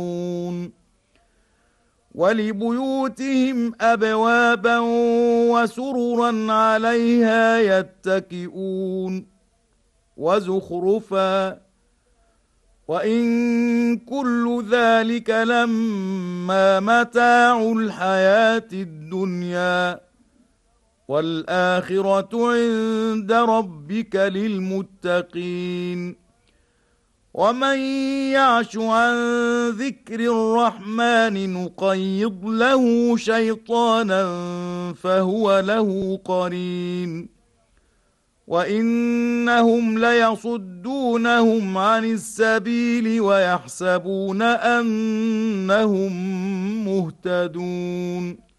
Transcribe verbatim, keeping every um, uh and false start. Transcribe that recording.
ولبيوتهم أبوابا وسررا عليها يتكئون وزخرفا وإن كل ذلك لما متاع الحياة الدنيا والآخرة عند ربك للمتقين ومن يعش عن ذكر الرحمن نقيض له شيطانا فهو له قرين وإنهم ليصدونهم عن السبيل ويحسبون أنهم مهتدون